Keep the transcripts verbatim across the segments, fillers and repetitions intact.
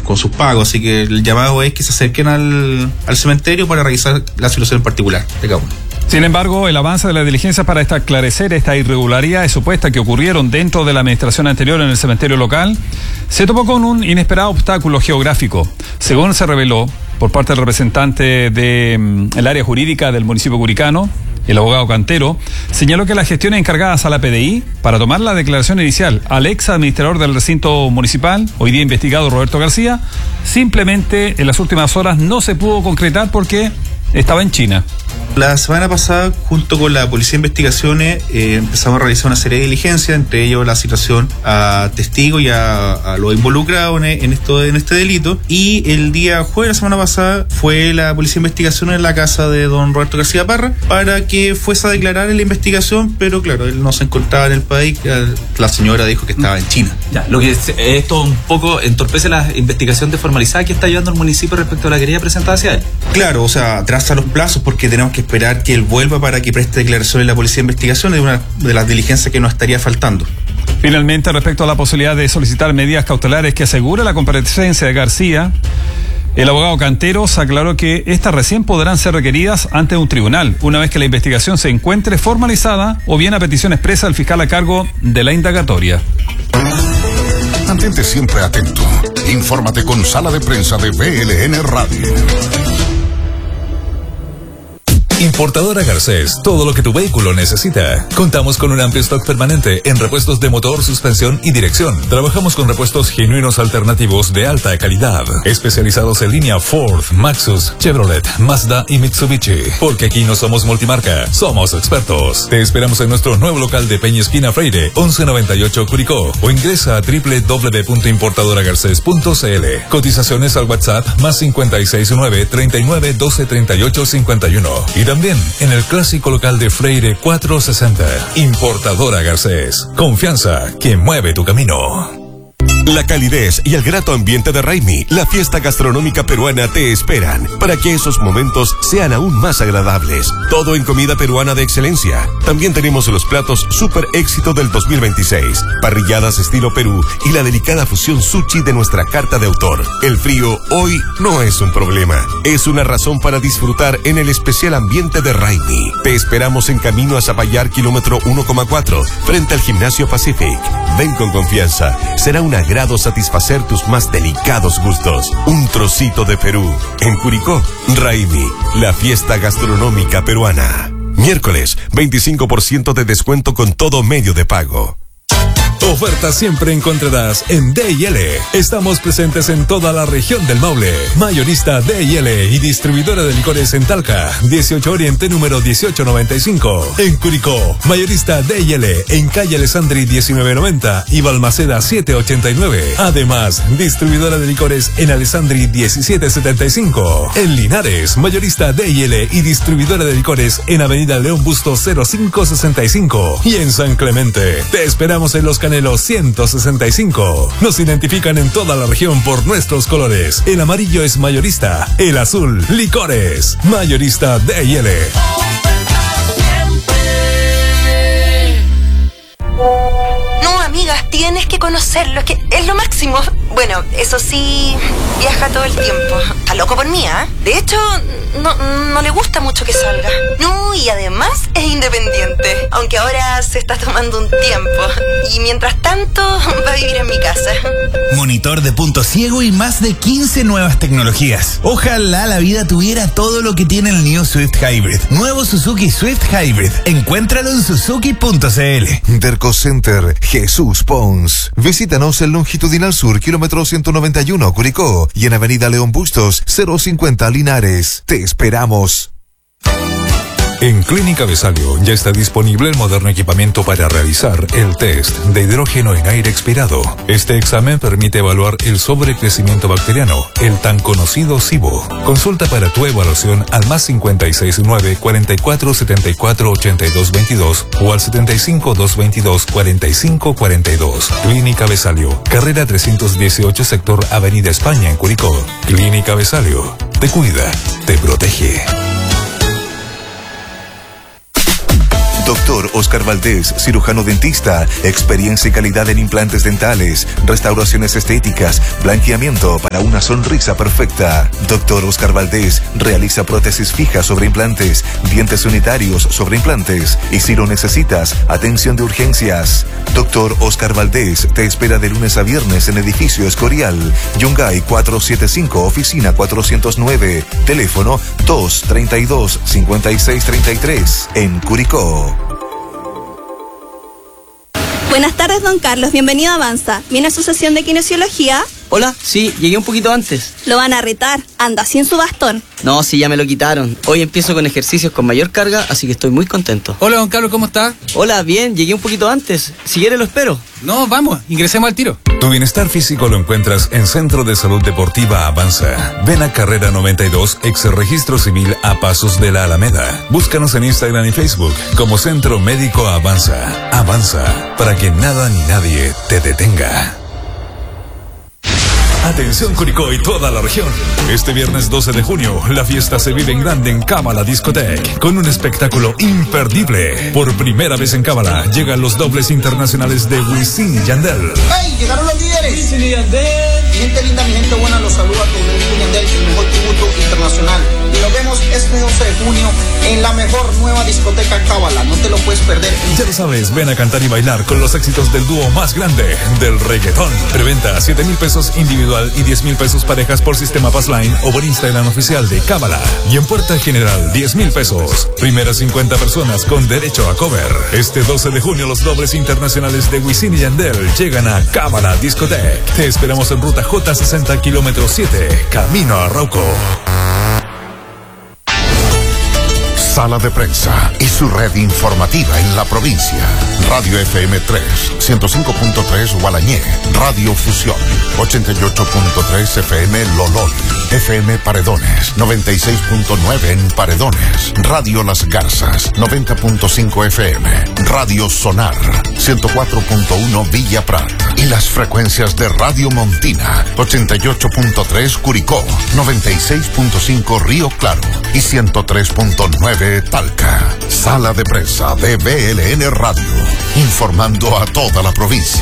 con sus pagos, así que el llamado es que se acerquen al, al cementerio para revisar la situación en particular de cada uno. Sin embargo, el avance de la diligencia para esclarecer estas irregularidades supuestas que ocurrron dentro de la administración anterior en el cementerio local se topó con un inesperado obstáculo geográfico. Según se reveló por parte del representante del de, área jurídica del municipio curicano, el abogado Cantero, señaló que las gestiones encargadas a la P D I para tomar la declaración inicial al ex administrador del recinto municipal, hoy día investigado Roberto García, simplemente en las últimas horas no se pudo concretar porque estaba en China. La semana pasada, junto con la Policía de Investigaciones, eh, empezamos a realizar una serie de diligencias, entre ellos la situación a testigos y a, a los involucrados en, en, esto, en este delito. Y el día jueves de la semana pasada fue la Policía de Investigaciones en la casa de don Roberto García Parra para que fuese a declarar en la investigación, pero claro, él no se encontraba en el país, la señora dijo que estaba en China. Ya, lo que es, esto un poco entorpece la investigación desformalizada que está llevando el municipio respecto a la querella presentada hacia él. Claro, o sea, atrasa los plazos porque tenemos que esperar que él vuelva para que preste declaración en la Policía de Investigación, es una de las diligencias que nos estaría faltando. Finalmente, respecto a la posibilidad de solicitar medidas cautelares que asegure la comparecencia de García, el abogado Canteros aclaró que estas recién podrán ser requeridas ante un tribunal, una vez que la investigación se encuentre formalizada o bien a petición expresa del fiscal a cargo de la indagatoria. Mantente siempre atento. Infórmate con Sala de Prensa de B L N Radio. Importadora Garcés, todo lo que tu vehículo necesita. Contamos con un amplio stock permanente en repuestos de motor, suspensión y dirección. Trabajamos con repuestos genuinos alternativos de alta calidad, especializados en línea Ford, Maxus, Chevrolet, Mazda y Mitsubishi. Porque aquí no somos multimarca, somos expertos. Te esperamos en nuestro nuevo local de Peña Esquina Freire, once noventa y ocho Curicó, o ingresa a doble u doble u doble u punto importadora garcés punto c l. Cotizaciones al WhatsApp más cincuenta y seis nueve, treinta y nueve, doce, treinta y ocho, cincuenta y uno. Y también en el clásico local de Freire cuatrocientos sesenta. Importadora Garcés. Confianza que mueve tu camino. La calidez y el grato ambiente de Raimi, la fiesta gastronómica peruana, te esperan para que esos momentos sean aún más agradables. Todo en comida peruana de excelencia. También tenemos los platos super éxito del dos mil veintiséis, parrilladas estilo Perú y la delicada fusión sushi de nuestra carta de autor. El frío hoy no es un problema, es una razón para disfrutar en el especial ambiente de Raimi. Te esperamos en camino a Zapallar, kilómetro uno coma cuatro, frente al Gimnasio Pacific. Ven con confianza, será un agrado satisfacer tus más delicados gustos. Un trocito de Perú. En Curicó, Raimi, la fiesta gastronómica peruana. Miércoles, veinticinco por ciento de descuento con todo medio de pago. Ofertas siempre encontrarás en D y L. Estamos presentes en toda la región del Maule. Mayorista D y L y distribuidora de licores en Talca, dieciocho Oriente número dieciocho noventa y cinco. En Curicó, mayorista D y L en calle Alessandri diecinueve noventa y Balmaceda siete ochenta y nueve. Además, distribuidora de licores en Alessandri diecisiete setenta y cinco. En Linares, mayorista D y L y distribuidora de licores en Avenida León Bustos cero cinco sesenta y cinco. Y en San Clemente, te esperamos en Los Canelos ciento sesenta y cinco. Nos identifican en toda la región por nuestros colores. El amarillo es mayorista, el azul, licores. Mayorista D y L. No, amigas, tienes que conocerlo, es que es lo máximo. Bueno, eso sí, viaja todo el tiempo. Está loco por mí, ¿eh? De hecho, no, no le gusta mucho que salga. No, y además es independiente. Aunque ahora se está tomando un tiempo. Y mientras tanto, va a vivir en mi casa. Monitor de punto ciego y más de quince nuevas tecnologías. Ojalá la vida tuviera todo lo que tiene el New Swift Hybrid. Nuevo Suzuki Swift Hybrid. Encuéntralo en suzuki punto c l. Derco Center Jesús Pons. Visítanos en Longitudinal Sur, kilómetro ciento noventa y uno, Curicó, y en Avenida León Bustos, cero cincuenta, Linares. Te esperamos. En Clínica Besalio ya está disponible el moderno equipamiento para realizar el test de hidrógeno en aire expirado. Este examen permite evaluar el sobrecrecimiento bacteriano, el tan conocido SIBO. Consulta para tu evaluación al más cincuenta y seis nueve, cuarenta y cuatro, setenta y cuatro, ochenta y dos veintidós o al setenta y cinco, doscientos veintidós, cuarenta y cinco cuarenta y dos. Clínica Besalio, carrera trescientos dieciocho, sector Avenida España en Curicó. Clínica Besalio, te cuida, te protege. Doctor Oscar Valdés, cirujano dentista, experiencia y calidad en implantes dentales, restauraciones estéticas, blanqueamiento para una sonrisa perfecta. Doctor Oscar Valdés realiza prótesis fijas sobre implantes, dientes unitarios sobre implantes y si lo necesitas, atención de urgencias. Doctor Oscar Valdés te espera de lunes a viernes en edificio Escorial, Yungay cuatrocientos setenta y cinco, oficina cuatrocientos nueve, teléfono dos treinta y dos, cincuenta y seis treinta y tres, en Curicó. Buenas tardes, don Carlos. Bienvenido a Avanza. ¿Viene a su sesión de kinesiología? Hola, sí, llegué un poquito antes. Lo van a retar. Anda sin su bastón. No, sí, ya me lo quitaron. Hoy empiezo con ejercicios con mayor carga, así que estoy muy contento. Hola, don Carlos, ¿cómo está? Hola, bien, llegué un poquito antes. Si quiere lo espero. No, vamos, ingresemos al tiro. Tu bienestar físico lo encuentras en Centro de Salud Deportiva Avanza. Ven a Carrera noventa y dos, ex registro civil a pasos de la Alameda. Búscanos en Instagram y Facebook como Centro Médico Avanza. Avanza, para que nada ni nadie te detenga. Atención Curicó y toda la región. Este viernes doce de junio, la fiesta se vive en grande en Cábala Discotec, con un espectáculo imperdible. Por primera vez en Cábala, llegan los dobles internacionales de Wisin y Yandel. ¡Hey! Llegaron los líderes. Wisin y Yandel. Mi gente linda, mi gente buena, los saluda con Wisin y Yandel, el mejor tributo internacional. Y nos vemos este doce de junio en la mejor nueva discoteca Cábala. No te lo puedes perder. Ya lo sabes, ven a cantar y bailar con los éxitos del dúo más grande del reggaetón. Preventa siete mil pesos individual y diez mil pesos parejas por sistema Passline o por Instagram oficial de Cábala. Y en puerta general, diez mil pesos. Primeras cincuenta personas con derecho a cover. Este doce de junio, los dobles internacionales de Wisin y Yandel llegan a Cábala Discotec. Te esperamos en ruta J sesenta, kilómetro siete, camino a Arauco. Sala de Prensa y su red informativa en la provincia. Radio F M tres, ciento cinco punto tres Gualañé. Radio Fusión, ochenta y ocho punto tres F M Lolol. F M Paredones, noventa y seis punto nueve en Paredones. Radio Las Garzas, noventa punto cinco F M. Radio Sonar, ciento cuatro punto uno Villa Prat. Y las frecuencias de Radio Montina, ochenta y ocho punto tres Curicó, noventa y seis punto cinco Río Claro y ciento tres punto nueve Talca. Sala de Prensa de B L N Radio, informando a toda la provincia.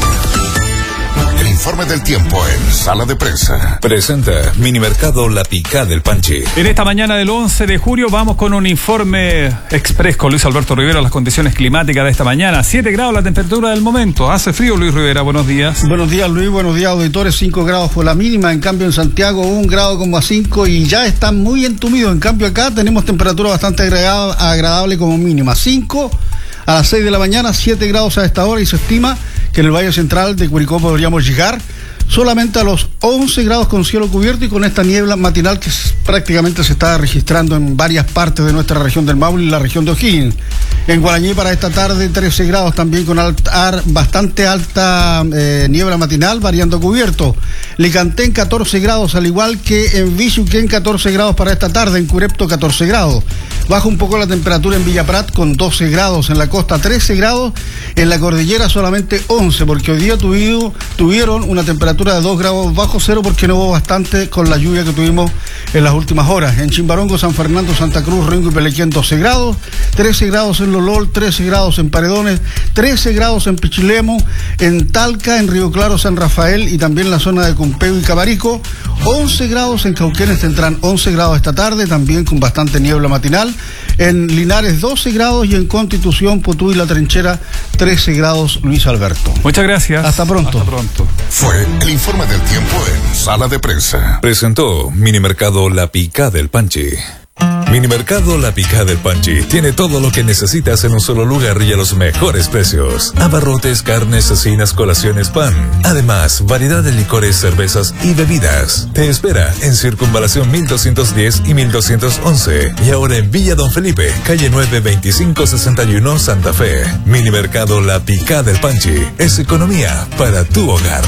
El informe del tiempo en Sala de Prensa. Presenta Minimercado La Picá del Panchi. En esta mañana del once de julio vamos con un informe express con Luis Alberto Rivera. Las condiciones climáticas de esta mañana. siete grados la temperatura del momento. Hace frío, Luis Rivera. Buenos días. Buenos días, Luis. Buenos días, auditores. cinco grados fue la mínima. En cambio, en Santiago, un grado como a cinco y ya está muy entumido. En cambio, acá tenemos temperatura bastante agregada, agradable como mínima. cinco a las seis de la mañana, siete grados a esta hora y se estima que en el Valle Central de Curicó podríamos llegar solamente a los once grados con cielo cubierto y con esta niebla matinal que prácticamente se está registrando en varias partes de nuestra región del Maule y la región de O'Higgins. En Guarañí para esta tarde trece grados también con alta, bastante alta eh, niebla matinal variando cubierto. Licantén catorce grados al igual que en Vichuquén catorce grados para esta tarde, en Curepto catorce grados. Baja un poco la temperatura en Villa Prat con doce grados, en la costa trece grados, en la cordillera solamente once porque hoy día tuvido, tuvieron una temperatura de dos grados bajo cero porque no hubo bastante con la lluvia que tuvimos en las últimas horas. En Chimbarongo, San Fernando, Santa Cruz, Rengo y Pelequén doce grados, trece grados en Lolol, trece grados en Paredones, trece grados en Pichilemu, en Talca, en Río Claro, San Rafael y también en la zona de Cumpeo y Cabarico, once grados en Cauquenes tendrán once grados esta tarde, también con bastante niebla matinal. En Linares doce grados y en Constitución, Potú y La Trinchera trece grados, Luis Alberto. Muchas gracias. Hasta pronto. Hasta pronto. Fue el informe del tiempo en Sala de Prensa. Presentó Minimercado La Picá del Panchi. Minimercado La Picá del Panchi tiene todo lo que necesitas en un solo lugar y a los mejores precios. Abarrotes, carnes, cecinas, colaciones, pan. Además, variedad de licores, cervezas y bebidas. Te espera en Circunvalación mil doscientos diez y mil doscientos once. Y ahora en Villa Don Felipe, calle nueve veinticinco sesenta y uno, Santa Fe. Minimercado La Picá del Panchi es economía para tu hogar.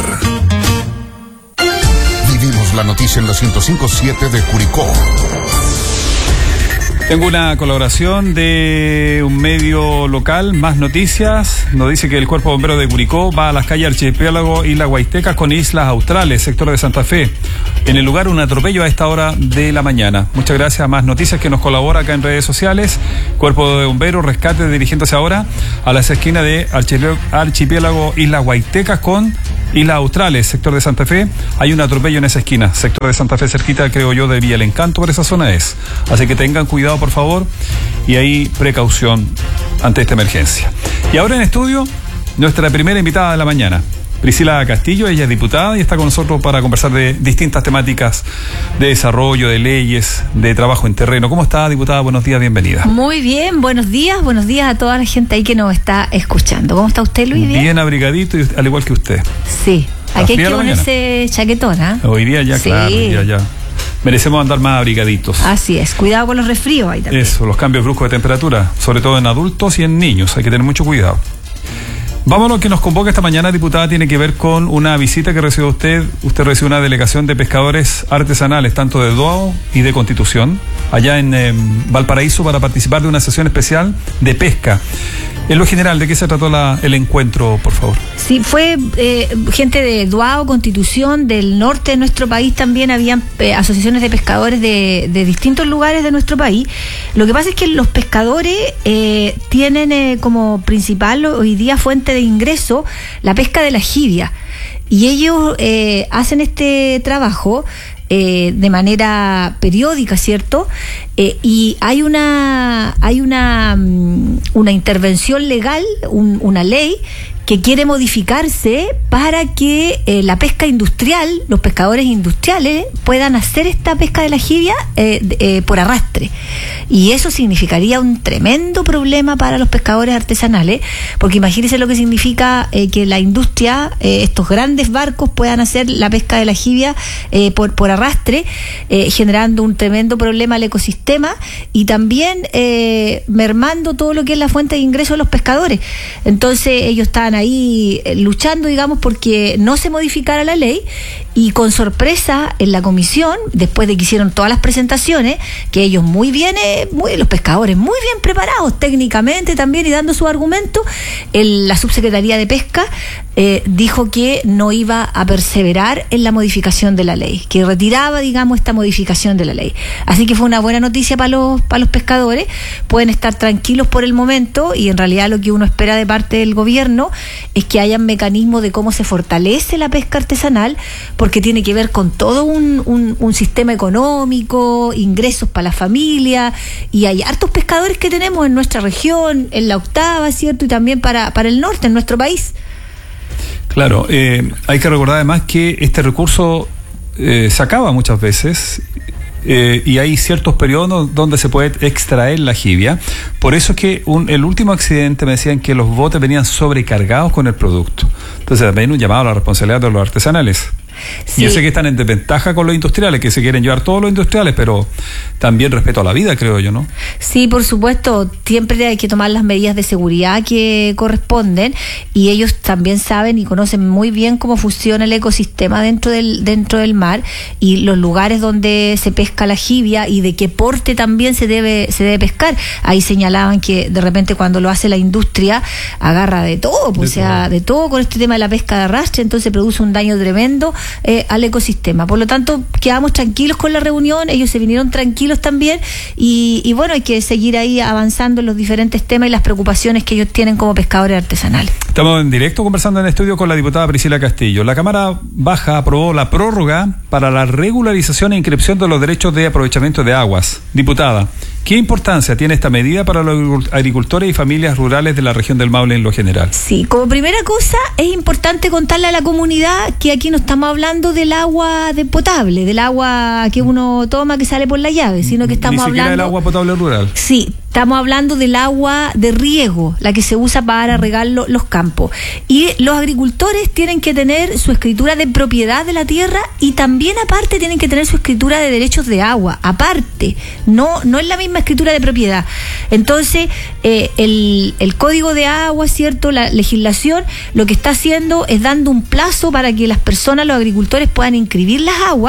Vivimos la noticia en la ciento cinco punto siete de Curicó. Tengo una colaboración de un medio local, Más Noticias. Nos dice que el Cuerpo de Bomberos de Curicó va a las calles Archipiélago, Islas Guaitecas con Islas Australes, sector de Santa Fe. En el lugar, un atropello a esta hora de la mañana. Muchas gracias a Más Noticias, que nos colabora acá en redes sociales. Cuerpo de Bomberos, rescate, dirigiéndose ahora a las esquinas de Archipiélago, Islas Guaitecas con Islas Australes, sector de Santa Fe. Hay un atropello en esa esquina, sector de Santa Fe, cerquita, creo yo, de Villa El Encanto, por esa zona es. Así que tengan cuidado, por favor, y ahí precaución ante esta emergencia. Y ahora en estudio, nuestra primera invitada de la mañana, Priscila Castillo. Ella es diputada y está con nosotros para conversar de distintas temáticas de desarrollo, de leyes, de trabajo en terreno. ¿Cómo está, diputada? Buenos días, bienvenida. Muy bien, buenos días, buenos días a toda la gente ahí que nos está escuchando. ¿Cómo está usted, Luis? Bien, bien abrigadito, y al igual que usted. Sí, aquí hay que ponerse chaquetona. Hoy día ya, sí. Claro, hoy día ya. Merecemos andar más abrigaditos. Así es, cuidado con los resfríos ahí también. Eso, los cambios bruscos de temperatura, sobre todo en adultos y en niños, hay que tener mucho cuidado. Vamos a lo que nos convoca esta mañana, diputada, tiene que ver con una visita que recibió usted. Usted recibió una delegación de pescadores artesanales, tanto de Duao y de Constitución, allá en eh, Valparaíso, para participar de una sesión especial de pesca. En lo general, ¿de qué se trató la, el encuentro, por favor? Sí, fue eh, gente de Duao, Constitución, del norte de nuestro país también. Habían eh, asociaciones de pescadores de, de distintos lugares de nuestro país. Lo que pasa es que los pescadores eh, tienen eh, como principal hoy día fuente de ingreso la pesca de la jibia. Y ellos eh, hacen este trabajo Eh, de manera periódica, ¿cierto? Eh, y hay una hay una una intervención legal, un, una ley que quiere modificarse para que eh, la pesca industrial, los pescadores industriales puedan hacer esta pesca de la jibia eh, eh, por arrastre. Y eso significaría un tremendo problema para los pescadores artesanales, porque imagínense lo que significa eh, que la industria, eh, estos grandes barcos puedan hacer la pesca de la jibia eh, por, por arrastre, eh, generando un tremendo problema al ecosistema y también eh, mermando todo lo que es la fuente de ingreso de los pescadores. Entonces ellos estaban ahí luchando, digamos, porque no se modificara la ley, y con sorpresa en la comisión, después de que hicieron todas las presentaciones, que ellos muy bien, eh, muy, los pescadores muy bien preparados técnicamente también y dando su argumento, el, la subsecretaría de Pesca eh, dijo que no iba a perseverar en la modificación de la ley, que retiraba, digamos, esta modificación de la ley. Así que fue una buena noticia para los, para los pescadores. Pueden estar tranquilos por el momento, y en realidad lo que uno espera de parte del gobierno es que haya mecanismos de cómo se fortalece la pesca artesanal, porque tiene que ver con todo un, un, un sistema económico, ingresos para la familia, y hay hartos pescadores que tenemos en nuestra región, en la octava, ¿cierto? Y también para, para el norte, en nuestro país. Claro, eh, hay que recordar además que este recurso eh, se acaba muchas veces. Eh, y hay ciertos periodos donde se puede extraer la jibia. Por eso es que un, el último accidente me decían que los botes venían sobrecargados con el producto. Entonces también un llamado a la responsabilidad de los artesanales. Sí. Yo sé que están en desventaja con los industriales, que se quieren llevar todos los industriales, pero también respeto a la vida, creo yo, ¿no? Sí, por supuesto, siempre hay que tomar las medidas de seguridad que corresponden, y ellos también saben y conocen muy bien cómo funciona el ecosistema dentro del dentro del mar y los lugares donde se pesca la jibia y de qué porte también se debe se debe pescar. Ahí señalaban que de repente cuando lo hace la industria agarra de todo, pues, de o sea, todo. de todo con este tema de la pesca de arrastre, entonces produce un daño tremendo Eh, al ecosistema. Por lo tanto, quedamos tranquilos con la reunión, ellos se vinieron tranquilos también, y, y bueno, hay que seguir ahí avanzando en los diferentes temas y las preocupaciones que ellos tienen como pescadores artesanales. Estamos en directo conversando en el estudio con la diputada Priscila Castillo. La Cámara Baja aprobó la prórroga para la regularización e inscripción de los derechos de aprovechamiento de aguas. Diputada, ¿qué importancia tiene esta medida para los agricultores y familias rurales de la región del Maule en lo general? Sí, como primera cosa, es importante contarle a la comunidad que aquí no estamos hablando del agua de potable, del agua que uno toma que sale por la llave, sino que estamos Ni siquiera hablando del agua potable rural. Sí, estamos hablando del agua de riego, la que se usa para regar lo, los campos. Y los agricultores tienen que tener su escritura de propiedad de la tierra, y también aparte tienen que tener su escritura de derechos de agua, aparte, no, no es la misma escritura de propiedad. Entonces, eh, el, el Código de Agua, ¿cierto?, la legislación, lo que está haciendo es dando un plazo para que las personas, los agricultores, puedan inscribir las aguas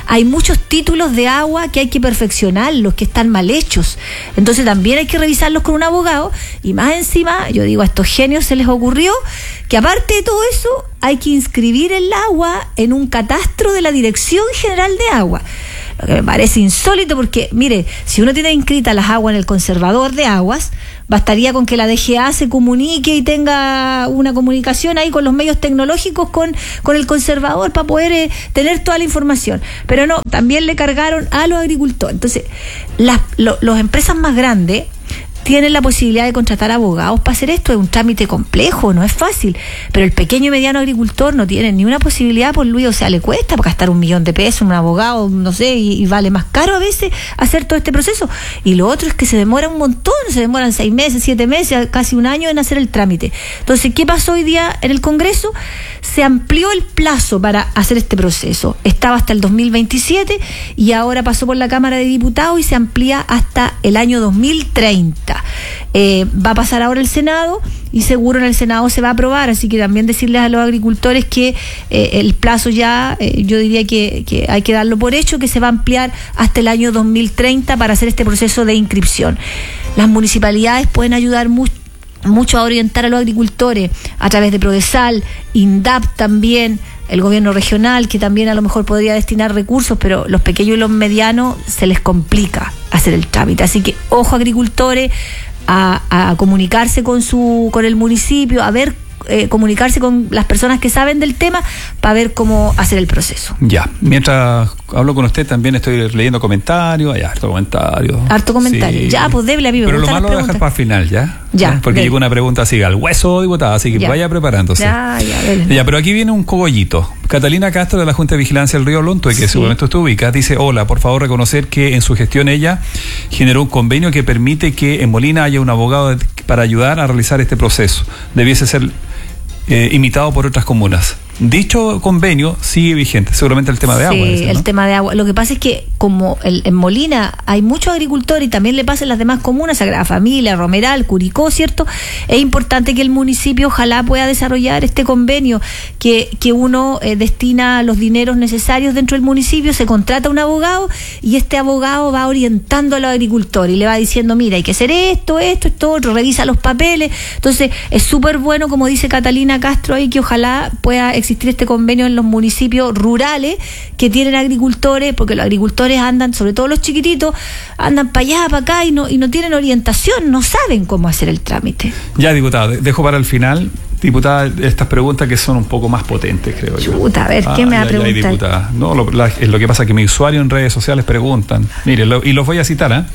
hay muchos títulos de agua que hay que perfeccionar, los que están mal hechos. Entonces también hay que revisarlos con un abogado, y más encima, yo digo, a estos genios se les ocurrió que aparte de todo eso, hay que inscribir el agua en un catastro de la Dirección General de Agua. Lo que me parece insólito porque, mire, si uno tiene inscritas las aguas en el conservador de aguas, bastaría con que la D G A se comunique y tenga una comunicación ahí con los medios tecnológicos con, con el conservador para poder eh, tener toda la información. Pero no, también le cargaron a los agricultores. Entonces, las lo, los empresas más grandes tienen la posibilidad de contratar abogados para hacer esto. Es un trámite complejo, no es fácil, pero el pequeño y mediano agricultor no tiene ni una posibilidad, por Luis, o sea, le cuesta gastar un millón de pesos un abogado, no sé, y, y vale más caro a veces hacer todo este proceso. Y lo otro es que se demora un montón, se demoran seis meses, siete meses, casi un año en hacer el trámite. Entonces, ¿qué pasó hoy día en el Congreso? Se amplió el plazo para hacer este proceso. Estaba hasta el dos mil veintisiete y ahora pasó por la Cámara de Diputados y se amplía hasta el año dos mil treinta. Eh, va a pasar ahora el Senado y seguro en el Senado se va a aprobar, así que también decirles a los agricultores que eh, el plazo ya, eh, yo diría que, que hay que darlo por hecho, que se va a ampliar hasta el año dos mil treinta para hacer este proceso de inscripción. Las municipalidades pueden ayudar mucho mucho a orientar a los agricultores a través de Prodesal, INDAP también, el gobierno regional, que también a lo mejor podría destinar recursos, pero los pequeños y los medianos se les complica hacer el trámite. Así que ojo, agricultores, a, a comunicarse con su con el municipio, a ver, eh, comunicarse con las personas que saben del tema para ver cómo hacer el proceso. Ya, mientras hablo con usted también estoy leyendo comentarios, hay harto comentario. Harto comentario. Sí. Ya, pues déble a mí. Pero lo malo lo dejar para el final, ¿ya? Ya. Porque llegó una pregunta así al hueso, diputada, así que ya. Vaya preparándose. Ya, ya, dele. Ya, pero aquí viene un cogollito. Catalina Castro de la Junta de Vigilancia del Río Lonto, que sí. seguramente usted ubica, dice: hola, por favor reconocer que en su gestión ella generó un convenio que permite que en Molina haya un abogado para ayudar a realizar este proceso. Debiese ser eh, imitado por otras comunas. Dicho convenio sigue vigente, seguramente el tema de sí, agua. Sí, el ¿no? tema de agua. Lo que pasa es que como el, en Molina hay muchos agricultores y también le pasa en las demás comunas, Sagrada Familia, Romeral, Curicó, ¿cierto? Es importante que el municipio ojalá pueda desarrollar este convenio, que, que uno eh, destina los dineros necesarios dentro del municipio, se contrata un abogado y este abogado va orientando a los agricultores y le va diciendo, mira, hay que hacer esto, esto, esto, otro, revisa los papeles. Entonces es súper bueno, como dice Catalina Castro ahí, que ojalá pueda existir este convenio en los municipios rurales que tienen agricultores, porque los agricultores andan, sobre todo los chiquititos, andan para allá, para acá y no, y no tienen orientación, no saben cómo hacer el trámite. Ya, diputada, dejo para el final, diputada, estas preguntas que son un poco más potentes, creo yo. Chuta, a ver, ¿qué ah, me va a preguntar? Ya, diputada. No, lo, la, lo que pasa es que mis usuarios en redes sociales preguntan, mire, lo, y los voy a citar, ¿eh?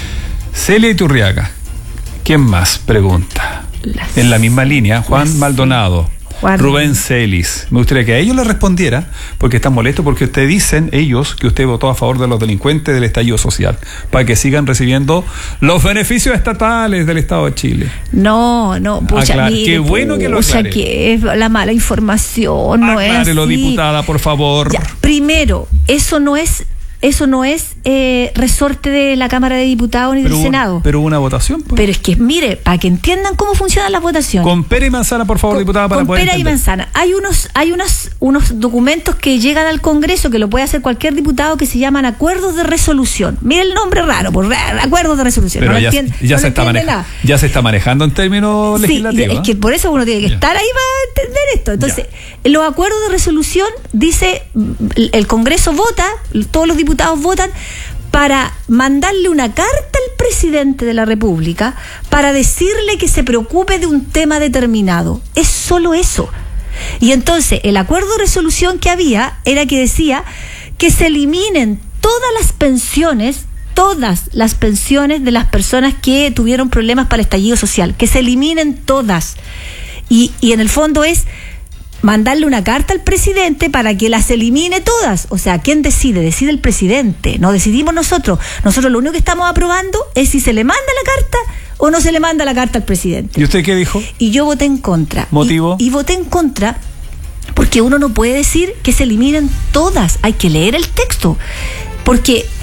Celia Iturriaga, ¿quién más pregunta? Las, en la misma línea, Juan las, Maldonado. Juan. Rubén Celis. Me gustaría que a ellos les respondiera, porque están molestos porque ustedes dicen, ellos, que usted votó a favor de los delincuentes del estallido social, para que sigan recibiendo los beneficios estatales del Estado de Chile. No, no, pucha, Aclar, mire, qué bueno que lo aclare. Que es la mala información, no es Aclárelo, diputada, por favor. Ya, primero, eso no es Eso no es eh, resorte de la Cámara de Diputados ni pero del Senado. Pero una votación. Pues. Pero es que, mire, para que entiendan cómo funcionan las votaciones. Con pera y manzana, por favor, con, diputada, para con poder pera entender. y manzana. Hay unos, hay unos, unos documentos que llegan al Congreso, que lo puede hacer cualquier diputado, que se llaman acuerdos de resolución. Mire el nombre raro, por acuerdos de resolución. Pero no ya, entiende, ya, no se está maneja, ya se está manejando en términos sí, legislativos. Es que por eso uno tiene que ya. estar ahí para entender esto. Entonces, ya. los acuerdos de resolución, dice, el Congreso vota, todos los diputados votan, para mandarle una carta al presidente de la República para decirle que se preocupe de un tema determinado. Es solo eso. Y entonces el acuerdo de resolución que había era que decía que se eliminen todas las pensiones, todas las pensiones de las personas que tuvieron problemas para el estallido social, que se eliminen todas. Y, y en el fondo es mandarle una carta al presidente para que las elimine todas. O sea, ¿quién decide? Decide el presidente, no decidimos nosotros. Nosotros lo único que estamos aprobando es si se le manda la carta o no se le manda la carta al presidente. ¿Y usted qué dijo? Y yo voté en contra. ¿Motivo? Y, y voté en contra porque uno no puede decir que se eliminen todas. Hay que leer el texto. Porque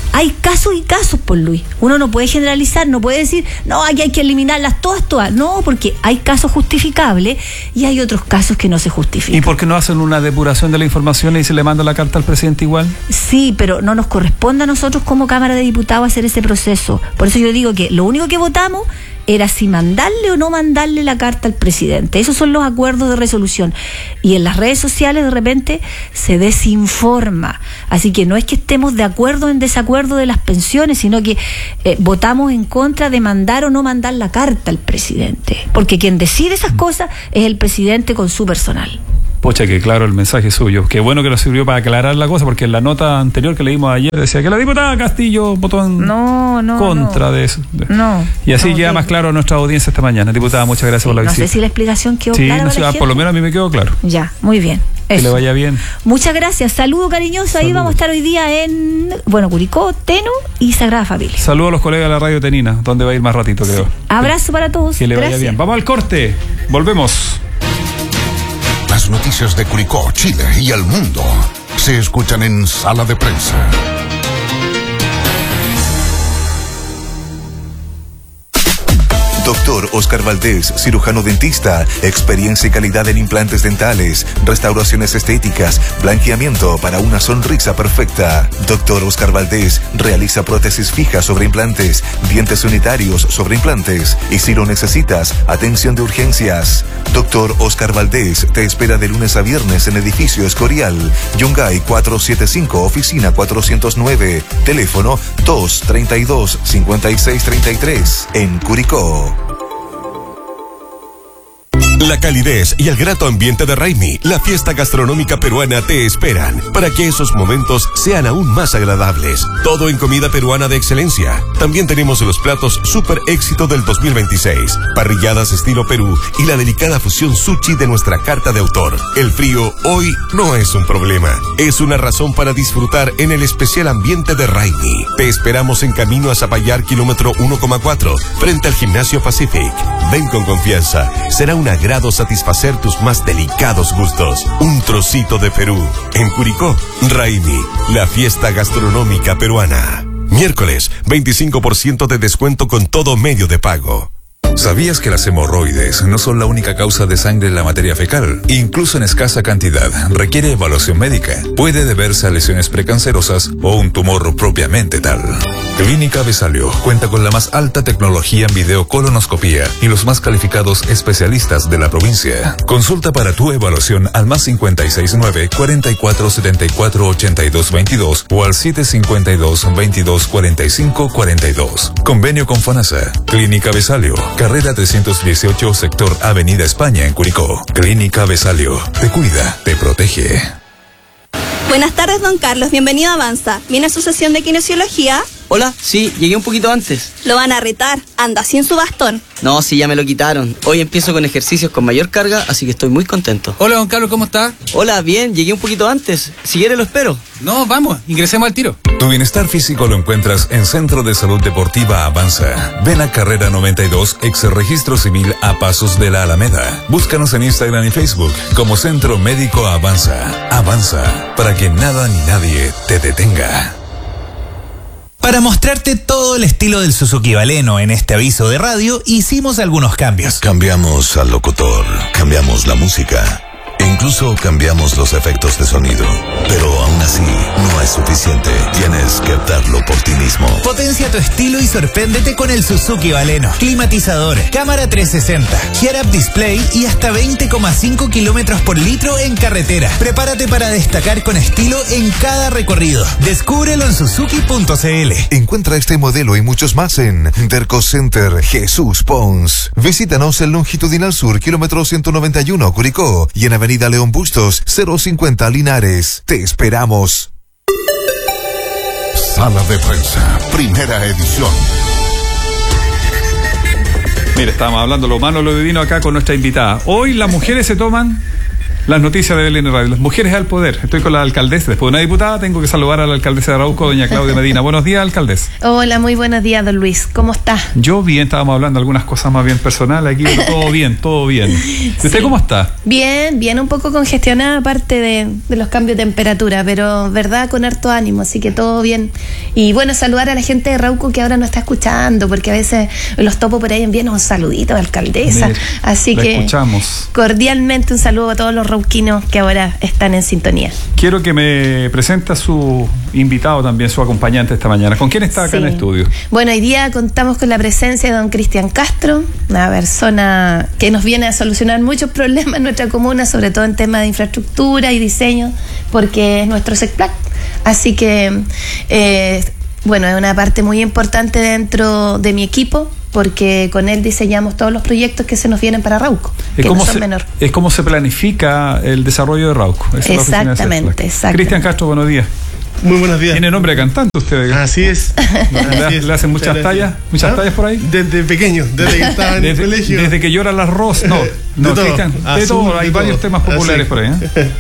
hay casos y casos, por Luis. Uno no puede generalizar, no puede decir, no, aquí hay que eliminarlas todas, todas. No, porque hay casos justificables y hay otros casos que no se justifican. ¿Y por qué no hacen una depuración de la información y se le manda la carta al presidente igual? Sí, pero no nos corresponde a nosotros como Cámara de Diputados hacer ese proceso. Por eso yo digo que lo único que votamos era si mandarle o no mandarle la carta al presidente. Esos son los acuerdos de resolución. Y en las redes sociales de repente se desinforma. Así que no es que estemos de acuerdo en desacuerdo de las pensiones, sino que eh, votamos en contra de mandar o no mandar la carta al presidente. Porque quien decide esas cosas es el presidente con su personal. Pocha, que claro el mensaje suyo. Qué bueno que nos sirvió para aclarar la cosa, porque en la nota anterior que leímos ayer decía que la diputada Castillo votó en no, no, contra no. de eso. No. Y así no, queda que... más claro a nuestra audiencia esta mañana. Diputada, muchas gracias sí, por la no visita. No sé si la explicación quedó sí, clara. No sé, para ah, por lo menos a mí me quedó claro. Ya, muy bien. Que eso. le vaya bien. Muchas gracias. Saludo cariñoso. Saludo. Ahí vamos a estar hoy día en, bueno, Curicó, Teno y Sagrada Familia. Saludos a los colegas de la radio Tenina, donde va a ir más ratito, creo. Sí. Abrazo para todos. Que le gracias. vaya bien. Vamos al corte. Volvemos. Las noticias de Curicó, Chile y el mundo se escuchan en Sala de Prensa. Doctor Oscar Valdés, cirujano dentista, experiencia y calidad en implantes dentales, restauraciones estéticas, blanqueamiento para una sonrisa perfecta. Doctor Oscar Valdés realiza prótesis fijas sobre implantes, dientes unitarios sobre implantes y si lo necesitas, atención de urgencias. Doctor Oscar Valdés te espera de lunes a viernes en edificio Escorial, Yungay cuatrocientos setenta y cinco, oficina cuatrocientos nueve, teléfono dos treinta y dos, cincuenta y seis treinta y tres, en Curicó. La calidez y el grato ambiente de Raimi, la fiesta gastronómica peruana te esperan para que esos momentos sean aún más agradables. Todo en comida peruana de excelencia. También tenemos los platos super éxito del dos mil veintiséis, parrilladas estilo Perú y la delicada fusión sushi de nuestra carta de autor. El frío hoy no es un problema, es una razón para disfrutar en el especial ambiente de Raimi. Te esperamos en camino a Zapallar, kilómetro uno coma cuatro, frente al Gimnasio Pacific. Ven con confianza, será una gran satisfacer tus más delicados gustos. Un trocito de Perú. En Curicó, Raimi, la fiesta gastronómica peruana. Miércoles, veinticinco por ciento de descuento con todo medio de pago. ¿Sabías que las hemorroides no son la única causa de sangre en la materia fecal? Incluso en escasa cantidad, requiere evaluación médica. Puede deberse a lesiones precancerosas o un tumor propiamente tal. Clínica Besalio cuenta con la más alta tecnología en videocolonoscopía y los más calificados especialistas de la provincia. Consulta para tu evaluación al más cincuenta y seis nueve, cuarenta y cuatro setenta y cuatro ochenta y dos veintidós o al siete cincuenta y dos, veintidós cuarenta y cinco cuarenta y dos. Convenio con FONASA. Clínica Besalio. Carrera trescientos dieciocho, sector Avenida España, en Curicó. Clínica Besalio. Te cuida, te protege. Buenas tardes, don Carlos. Bienvenido a Avanza. ¿Viene a su sesión de kinesiología? Hola, sí, llegué un poquito antes. Lo van a retar. Anda sin su bastón. No, sí, ya me lo quitaron. Hoy empiezo con ejercicios con mayor carga, así que estoy muy contento. Hola, don Carlos, ¿cómo está? Hola, bien, llegué un poquito antes. Si quiere lo espero. No, vamos, ingresemos al tiro. Tu bienestar físico lo encuentras en Centro de Salud Deportiva Avanza. Ven a Carrera noventa y dos, ex registro civil a pasos de la Alameda. Búscanos en Instagram y Facebook como Centro Médico Avanza. Avanza, para que nada ni nadie te detenga. Para mostrarte todo el estilo del Suzuki Baleno en este aviso de radio, hicimos algunos cambios. Cambiamos al locutor, cambiamos la música e incluso cambiamos los efectos de sonido. Pero aún así, no es suficiente. Tienes que darlo por ti mismo. Potencia tu estilo y sorpréndete con el Suzuki Baleno. Climatizador, cámara trescientos sesenta, head-up display y hasta veinte coma cinco kilómetros por litro en carretera. Prepárate para destacar con estilo en cada recorrido. Descúbrelo en suzuki punto c l. Encuentra este modelo y muchos más en Derco Center Jesús Pons. Visítanos en Longitudinal Sur, kilómetro ciento noventa y uno, Curicó, y en Avenida León Bustos, cero cincuenta, Linares. Te esperamos. Sala de Prensa, primera edición. Mira, estábamos hablando lo humano, lo divino acá con nuestra invitada. Hoy las mujeres se toman Las noticias de Belén Radio. Las mujeres al poder. Estoy con la alcaldesa. Después de una diputada, tengo que saludar a la alcaldesa de Arauco, doña Claudia Medina. Buenos días, alcaldesa. Hola, muy buenos días, don Luis. ¿Cómo está? Yo bien, estábamos hablando de algunas cosas más bien personales aquí, pero todo bien, todo bien. ¿Y usted sí. cómo está? Bien, bien, un poco congestionada, aparte de, de los cambios de temperatura, pero verdad, con harto ánimo, así que todo bien. Y bueno, saludar a la gente de Arauco que ahora nos está escuchando, porque a veces los topo por ahí envían un saludito de alcaldesa. Mire, así que escuchamos. Cordialmente un saludo a todos los rauquinos que ahora están en sintonía. Quiero que me presente a su invitado también, su acompañante esta mañana. ¿Con quién está acá sí. en el estudio? Bueno, hoy día contamos con la presencia de don Cristian Castro, una persona que nos viene a solucionar muchos problemas en nuestra comuna, sobre todo en temas de infraestructura y diseño, porque es nuestro SECPLAC. Así que, eh, bueno, es una parte muy importante dentro de mi equipo, porque con él diseñamos todos los proyectos que se nos vienen para Arauco, que no son menor. Es como se planifica el desarrollo de Arauco. Esa exactamente, es exactamente. Cristian Castro, buenos días. Muy buenos días. Tiene nombre de cantante usted. Así es. ¿Le, Así es. ¿Le hacen muchas tallas? ¿Muchas ¿Ah? tallas por ahí? Desde pequeño, desde que estaba en desde, el colegio. Desde que llora el arroz, no. no de todo. Cristian, de Azul, todo. Hay de varios todo. temas populares Así. por ahí. ¿eh?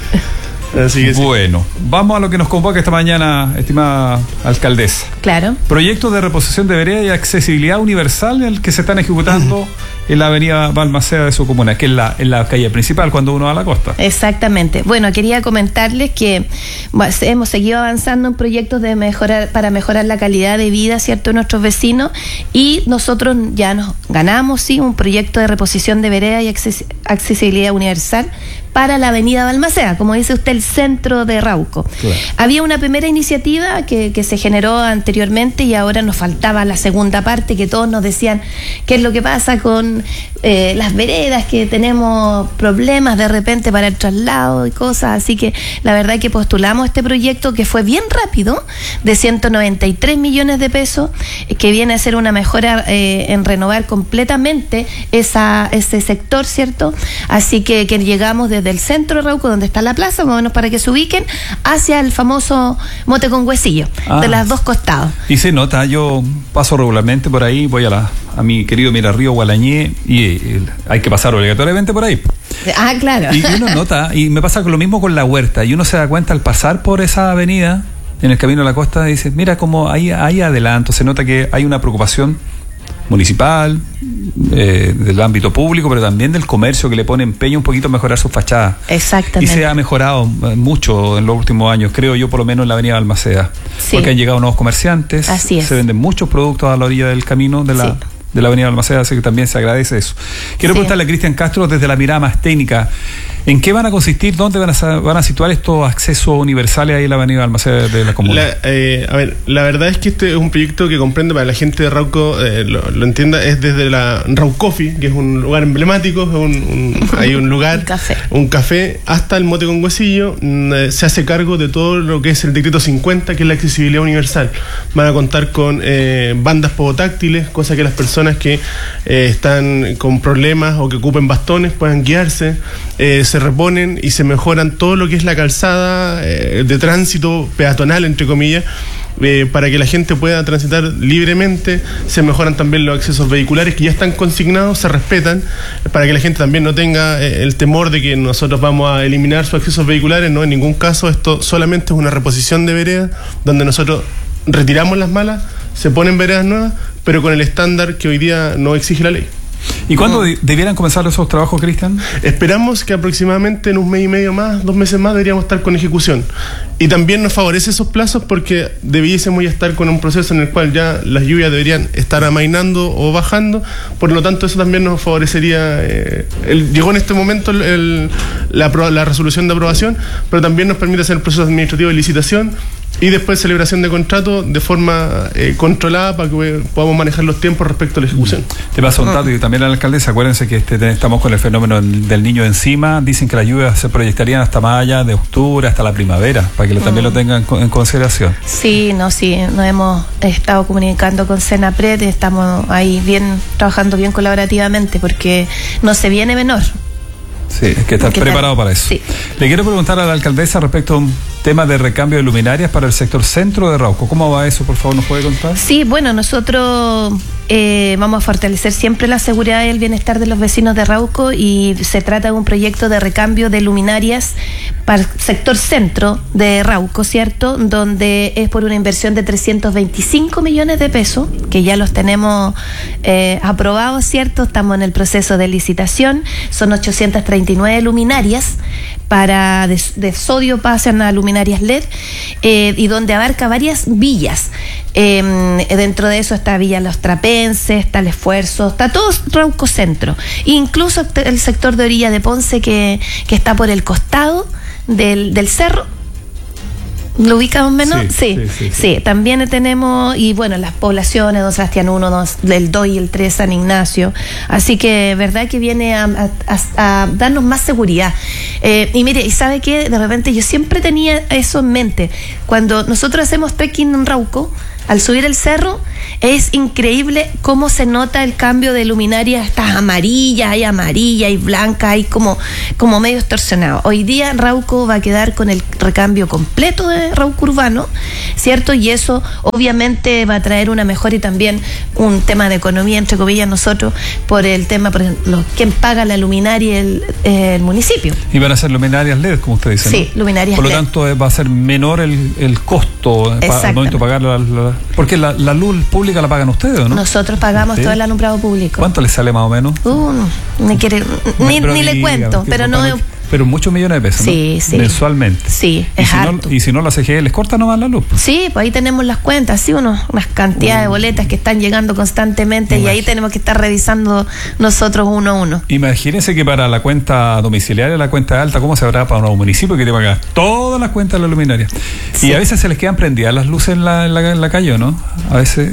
Así que bueno, sí. vamos a lo que nos convoca esta mañana, estimada alcaldesa. Claro. Proyectos de reposición de vereda y accesibilidad universal el que se están ejecutando uh-huh. en la avenida Balmaceda de su comuna, que es la, en la calle principal cuando uno va a la costa. Exactamente. Bueno, quería comentarles que bueno, hemos seguido avanzando en proyectos de mejorar para mejorar la calidad de vida, ¿cierto?, de nuestros vecinos, y nosotros ya nos ganamos, sí, un proyecto de reposición de vereda y acces- accesibilidad universal para la avenida Balmaceda, como dice usted, el centro de Arauco. Claro. Había una primera iniciativa que, que se generó anteriormente y ahora nos faltaba la segunda parte, que todos nos decían qué es lo que pasa con eh, las veredas, que tenemos problemas de repente para el traslado y cosas, así que la verdad que postulamos este proyecto que fue bien rápido, de ciento noventa y tres millones de pesos, que viene a ser una mejora eh, en renovar completamente esa, ese sector, ¿cierto? Así que, que llegamos de desde el centro de Arauco, donde está la plaza, más o menos para que se ubiquen, hacia el famoso mote con huesillo, ah, de los dos costados. Y se nota, yo paso regularmente por ahí, voy a la a mi querido Mirarrío Gualañé y, y hay que pasar obligatoriamente por ahí. Ah, claro. Y uno nota, y me pasa lo mismo con la huerta, y uno se da cuenta al pasar por esa avenida, en el camino a la costa, y dice, mira cómo hay, hay adelanto, se nota que hay una preocupación municipal, eh, del ámbito público, pero también del comercio, que le pone empeño un poquito a mejorar sus fachadas. Exactamente. Y se ha mejorado mucho en los últimos años, creo yo, por lo menos en la avenida Balmaceda. Sí. Porque han llegado nuevos comerciantes, así es. Se venden muchos productos a la orilla del camino de la, sí. de la avenida Balmaceda, así que también se agradece eso. Quiero sí. preguntarle a Cristian Castro, desde la mirada más técnica, ¿en qué van a consistir, dónde van a, van a situar estos accesos universales ahí en la avenida Balmaceda de la comuna? La, eh, a ver, la verdad es que este es un proyecto que comprende, para la gente de Arauco eh, lo, lo entienda, es desde la Rauc Coffee, que es un lugar emblemático, un, un, hay un lugar, un, café. un café, hasta el mote con huesillo, eh, se hace cargo de todo lo que es el decreto cincuenta, que es la accesibilidad universal. Van a contar con eh, bandas podotáctiles, cosa que las personas que eh, están con problemas o que ocupen bastones puedan guiarse, eh, se reponen y se mejoran todo lo que es la calzada eh, de tránsito peatonal, entre comillas, eh, para que la gente pueda transitar libremente. Se mejoran también los accesos vehiculares que ya están consignados, se respetan, para que la gente también no tenga eh, el temor de que nosotros vamos a eliminar sus accesos vehiculares. No, en ningún caso. Esto solamente es una reposición de veredas, donde nosotros retiramos las malas, se ponen veredas nuevas, pero con el estándar que hoy día no exige la ley. ¿Y cuándo de- debieran comenzar esos trabajos, Cristian? Esperamos que aproximadamente en un mes y medio más, dos meses más, deberíamos estar con ejecución. Y también nos favorece esos plazos porque debiésemos ya estar con un proceso en el cual ya las lluvias deberían estar amainando o bajando. Por lo tanto, eso también nos favorecería. Eh, el, llegó en este momento el, el, la, la resolución de aprobación, pero también nos permite hacer el proceso administrativo de licitación y después celebración de contrato de forma eh, controlada, para que podamos manejar los tiempos respecto a la ejecución. Te paso un dato, y también a la alcaldesa, acuérdense que este, estamos con el fenómeno del niño encima, dicen que las lluvias se proyectarían hasta más allá de octubre, hasta la primavera, para que lo, también lo tengan en consideración. Sí, no, sí, nos hemos estado comunicando con Senapred, estamos ahí bien, trabajando bien colaborativamente, porque no se viene menor. Sí, hay que estar preparado para eso. Sí. Le quiero preguntar a la alcaldesa respecto a un tema de recambio de luminarias para el sector centro de Arauco. ¿Cómo va eso? Por favor, ¿nos puede contar? Sí, bueno, nosotros eh, vamos a fortalecer siempre la seguridad y el bienestar de los vecinos de Rauco, y se trata de un proyecto de recambio de luminarias para el sector centro de Rauco, ¿cierto? Donde es por una inversión de trescientos veinticinco millones de pesos, que ya los tenemos eh, aprobados, ¿cierto? Estamos en el proceso de licitación. Son ochocientas treinta y nueve luminarias para de, de sodio pasan a luminarias L E D, eh, y donde abarca varias villas. Eh, dentro de eso está Villa Los Trapenses, está El Esfuerzo, está todo Rauco Centro, incluso el sector de Orilla de Ponce, que, que está por el costado del, del cerro. ¿Lo ubicamos menos? Sí sí, sí, sí, sí, sí. También tenemos, y bueno, las poblaciones, Don Sebastián uno, dos, el dos y el tres, San Ignacio. Así que, verdad que viene a, a, a darnos más seguridad. Eh, y mire, ¿y sabe qué? De repente yo siempre tenía eso en mente. Cuando nosotros hacemos trekking en Rauco, al subir el cerro, es increíble cómo se nota el cambio de luminaria. Estas amarillas, hay amarilla, hay blanca, hay como, como medio extorsionado. Hoy día Rauco va a quedar con el recambio completo de Rauco Urbano, ¿cierto? Y eso obviamente va a traer una mejora, y también un tema de economía, entre comillas, nosotros, por el tema, por ejemplo, ¿quién paga la luminaria? El, el municipio. Y van a ser luminarias L E D, como usted dice, ¿no? Sí, luminarias Por lo L E D. tanto, va a ser menor el, el costo pa, al momento de pagar la, la, porque la, la luz pública la pagan ustedes, ¿o no? Nosotros pagamos ¿Sí? todo el alumbrado público. ¿Cuánto les sale más o menos? Uh, ni quiere, ni, ni le cuento, pero no... Pero muchos millones de pesos, sí, ¿no? Sí. Mensualmente. Sí, y es si harto. No, y si no la C G E les corta nomás la luz. Sí, pues ahí tenemos las cuentas, sí, unos, unas cantidades uh. de boletas que están llegando constantemente, Imagínate. Y ahí tenemos que estar revisando nosotros uno a uno. Imagínense que para la cuenta domiciliaria, la cuenta alta, ¿cómo se habrá para un municipio que te paga todas las cuentas de la luminaria? Sí. Y a veces se les quedan prendidas las luces en la, en la, en la calle, ¿no? A veces...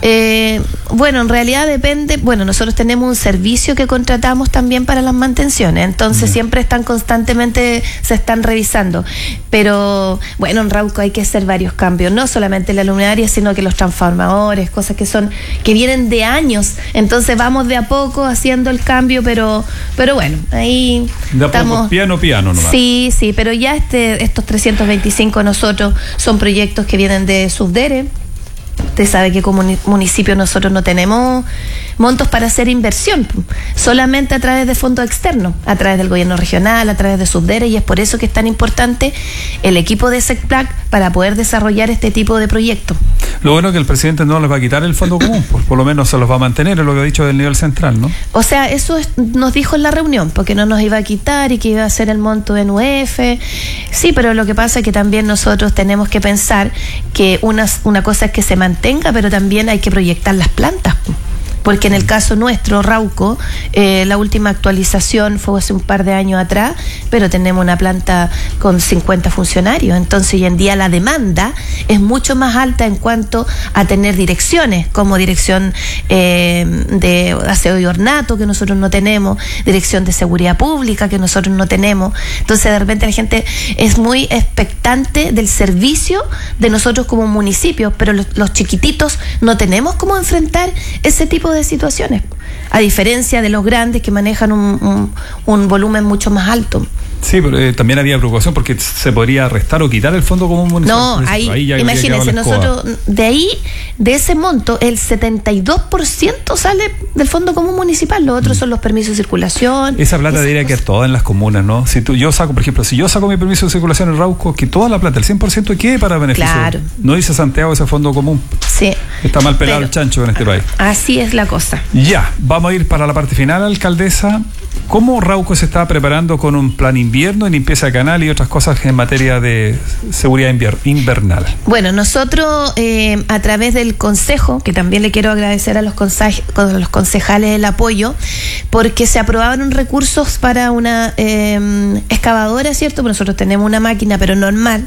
Eh, bueno, en realidad depende. Bueno, nosotros tenemos un servicio que contratamos también para las mantenciones, entonces Bien. siempre están constantemente, se están revisando. Pero bueno, en Rauco hay que hacer varios cambios, no solamente la luminaria, sino que los transformadores, cosas que son que vienen de años. Entonces vamos de a poco haciendo el cambio, pero pero bueno, ahí de a estamos poco, piano piano nomás. Sí, sí, pero ya este estos trescientos veinticinco nosotros son proyectos que vienen de Subdere. Usted sabe que como municipio nosotros no tenemos montos para hacer inversión, solamente a través de fondos externos, a través del gobierno regional, a través de Subdere, y es por eso que es tan importante el equipo de SECPLAC para poder desarrollar este tipo de proyectos. Lo bueno es que el presidente no les va a quitar el fondo común, pues por lo menos se los va a mantener, es lo que ha dicho del nivel central, ¿no? O sea, eso es, nos dijo en la reunión, porque no nos iba a quitar y que iba a ser el monto en U F. Sí, pero lo que pasa es que también nosotros tenemos que pensar que una, una cosa es que se mantenga, pero también hay que proyectar las plantas. Porque en el caso nuestro, Rauco, eh, la última actualización fue hace un par de años atrás, pero tenemos una planta con cincuenta funcionarios. Entonces hoy en día la demanda es mucho más alta en cuanto a tener direcciones, como dirección eh, de aseo y ornato, que nosotros no tenemos, dirección de seguridad pública, que nosotros no tenemos. Entonces de repente la gente es muy expectante del servicio de nosotros como municipio, pero los, los chiquititos no tenemos cómo enfrentar ese tipo de situaciones, a diferencia de los grandes que manejan un, un, un volumen mucho más alto. Sí, pero eh, también había preocupación porque se podría restar o quitar el fondo común municipal. No, ahí, ahí imagínense, nosotros de ahí, de ese monto, el setenta y dos por ciento sale del fondo común municipal, los otros mm. son los permisos de circulación. Esa plata debería quedar toda en las comunas, ¿no? Si tú, yo saco, por ejemplo, si yo saco mi permiso de circulación en Rauco, que toda la plata, el cien por ciento quede para beneficio. Claro. No dice Santiago ese fondo común. Sí. Está mal pelado el chancho en este país. Así es la cosa. Ya, vamos a ir para la parte final, alcaldesa. ¿Cómo Rauco se está preparando con un plan invierno y limpieza de canal y otras cosas en materia de seguridad invernal? Bueno, nosotros eh, a través del consejo, que también le quiero agradecer a los, conse- a los concejales el apoyo, porque se aprobaron recursos para una eh, excavadora, ¿cierto? Porque nosotros tenemos una máquina, pero normal,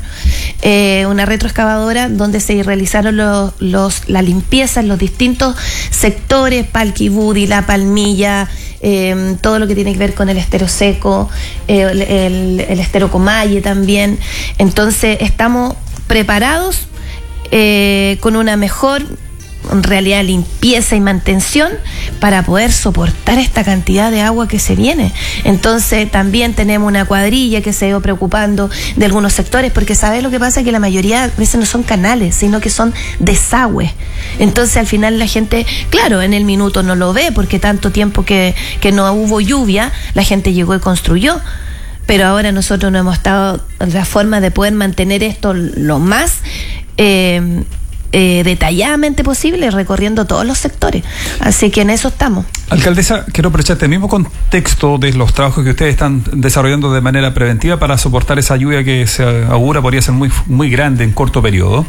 eh, una retroexcavadora, donde se realizaron los, los, la limpieza en los distintos sectores, Palquibudi, La Palmilla, Eh, todo lo que tiene que ver con el estero seco, eh, el, el, el estero Comalle también. Entonces estamos preparados eh, con una mejor en realidad limpieza y mantención para poder soportar esta cantidad de agua que se viene. Entonces también tenemos una cuadrilla que se ha ido preocupando de algunos sectores, porque ¿sabes lo que pasa? Que la mayoría de veces no son canales, sino que son desagües. Entonces al final la gente, claro, en el minuto no lo ve, porque tanto tiempo que, que no hubo lluvia, la gente llegó y construyó. Pero ahora nosotros no hemos estado en la forma de poder mantener esto lo más eh, eh, detalladamente posible, recorriendo todos los sectores. Así que en eso estamos. Alcaldesa, quiero aprovechar este mismo contexto de los trabajos que ustedes están desarrollando de manera preventiva para soportar esa lluvia que se augura podría ser muy, muy grande en corto periodo.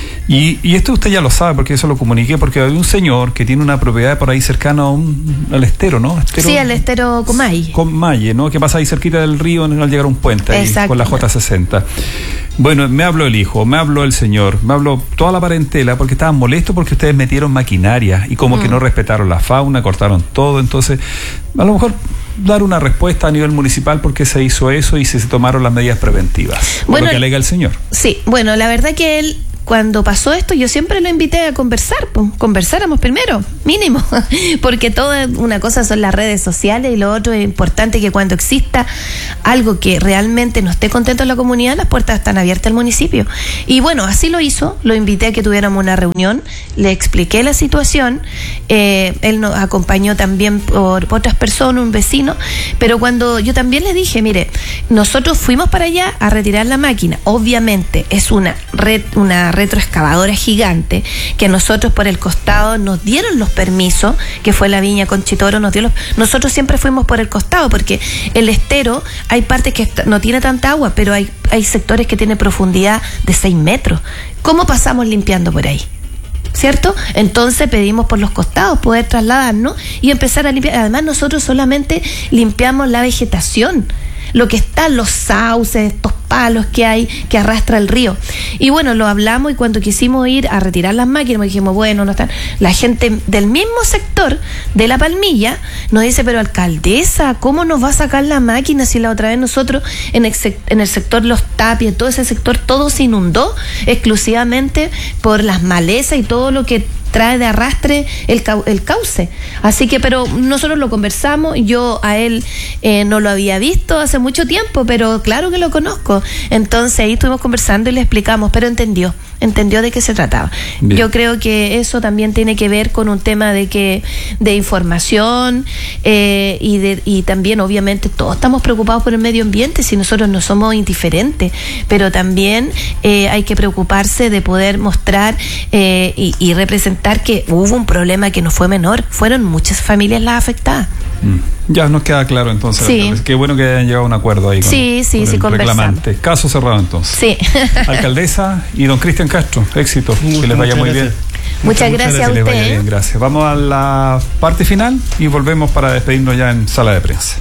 Y, y esto usted ya lo sabe, porque eso lo comuniqué, porque hay un señor que tiene una propiedad por ahí cercano a un, al estero, ¿no? Estero, sí, al estero Comalle. Comalle, ¿no? Que pasa ahí cerquita del río al llegar a un puente, ahí, con la J sesenta. Bueno, me habló el hijo, me habló el señor, me habló toda la parentela, porque estaban molestos porque ustedes metieron maquinaria y como mm. que no respetaron la fauna, cortaron todo. Entonces, a lo mejor dar una respuesta a nivel municipal porque se hizo eso y se, se tomaron las medidas preventivas, bueno, lo que alega el señor. Sí, bueno, la verdad que él, cuando pasó esto, yo siempre lo invité a conversar, pues, conversáramos primero, mínimo, porque todo una cosa son las redes sociales y lo otro es importante que cuando exista algo que realmente no esté contento en la comunidad, las puertas están abiertas al municipio. Y bueno, así lo hizo, lo invité a que tuviéramos una reunión, le expliqué la situación, eh, él nos acompañó también por, por otras personas, un vecino, pero cuando yo también le dije, mire, nosotros fuimos para allá a retirar la máquina, obviamente es una red, una retroexcavadora gigante que nosotros por el costado nos dieron los permisos, que fue la Viña Conchitoro, nos dio los, nosotros siempre fuimos por el costado porque el estero hay partes que no tiene tanta agua, pero hay, hay sectores que tienen profundidad de seis metros. ¿Cómo pasamos limpiando por ahí? ¿Cierto? Entonces pedimos por los costados poder trasladarnos y empezar a limpiar. Además nosotros solamente limpiamos la vegetación, lo que está, los sauces, estos palos que hay que arrastra el río. Y bueno, lo hablamos y cuando quisimos ir a retirar las máquinas, dijimos, bueno, no están. La gente del mismo sector de La Palmilla nos dice, pero alcaldesa, ¿cómo nos va a sacar la máquina si la otra vez nosotros en el, en el sector Los Tapias, todo ese sector, todo se inundó exclusivamente por las malezas y todo lo que trae de arrastre el, cau el cauce. Así que, pero nosotros lo conversamos, yo a él eh, no lo había visto hace mucho tiempo, pero claro que lo conozco. Entonces ahí estuvimos conversando y le explicamos, pero entendió, entendió de qué se trataba. Bien. Yo creo que eso también tiene que ver con un tema de que de información eh, y, de, y también obviamente todos estamos preocupados por el medio ambiente, si nosotros no somos indiferentes, pero también eh, hay que preocuparse de poder mostrar eh, y, y representar que hubo un problema que no fue menor, fueron muchas familias las afectadas. Mm. Ya nos queda claro entonces. Sí. Qué bueno que hayan llegado a un acuerdo ahí con, sí, sí, con sí, el reclamante. Caso cerrado entonces. Sí. Alcaldesa y don Cristian Castro, éxito, que les vaya muy bien. Muchas, muchas gracias a usted. Que les vaya bien, gracias. Vamos a la parte final y volvemos para despedirnos ya en sala de prensa.